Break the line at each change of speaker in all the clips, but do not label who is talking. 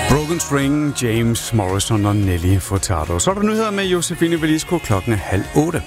Broken String, James Morrison og Nelly Furtado. Så er der nyheder med Josefine Velisco. Klokken er 7:30.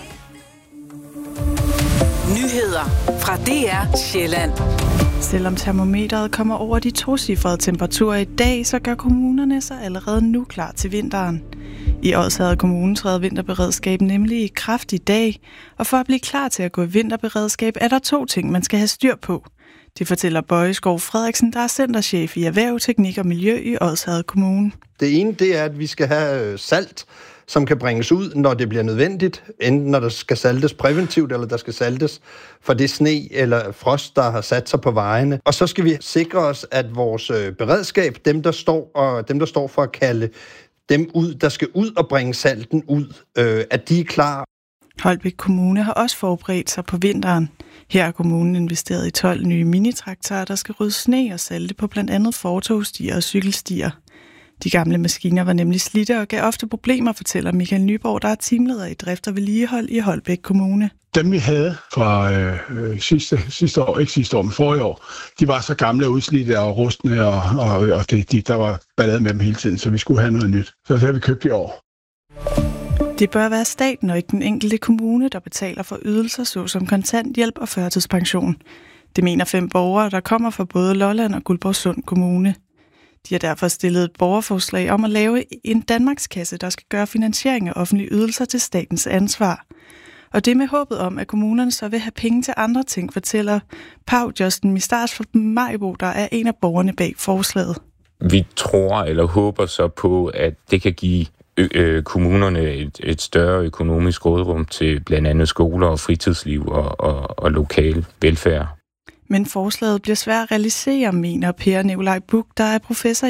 Nyheder fra DR Sjælland.
Selvom termometeret kommer over de tocifrede temperaturer i dag, så gør kommunerne sig allerede nu klar til vinteren. I Odsherred Kommune træder vinterberedskab nemlig i kraft i dag, og for at blive klar til at gå i vinterberedskab er der 2 ting, man skal have styr på. Det fortæller Bøje Skov Frederiksen, der er centerchef i Erhverv, Teknik og Miljø i Odsherred Kommune.
Det ene, det er, at vi skal have salt, som kan bringes ud, når det bliver nødvendigt. Enten når der skal saltes præventivt, eller der skal saltes for det sne eller frost, der har sat sig på vejene. Og så skal vi sikre os, at vores beredskab, dem der står for at kalde dem ud, der skal ud og bringe salten ud, at de er klar.
Holbæk Kommune har også forberedt sig på vinteren. Her har kommunen investeret i 12 nye minitraktorer, der skal rydde sne og salte på blandt andet fortovstier og cykelstier. De gamle maskiner var nemlig slidte og gav ofte problemer, fortæller Michael Nyborg, der er teamleder i drift og vedligehold i Holbæk Kommune.
Dem vi havde fra sidste år, ikke sidste år, men forrige år, de var så gamle og udslidte og rustne, og der var ballade med dem hele tiden, så vi skulle have noget nyt. Så det har vi købt i år.
Det bør være staten og ikke den enkelte kommune, der betaler for ydelser såsom kontanthjælp og førtidspension. Det mener 5 borgere, der kommer fra både Lolland og Guldborgsund Kommune. De har derfor stillet et borgerforslag om at lave en Danmarkskasse, der skal gøre finansiering af offentlige ydelser til statens ansvar. Og det med håbet om, at kommunerne så vil have penge til andre ting, fortæller Pau Justin Mistars fra Maribo, der er en af borgerne bag forslaget.
Vi tror eller håber så på, at det kan give kommunerne et større økonomisk råderum til blandt andet skoler og fritidsliv og lokal velfærd.
Men forslaget bliver svært at realisere, mener Per Nikolaj Buch, der er professor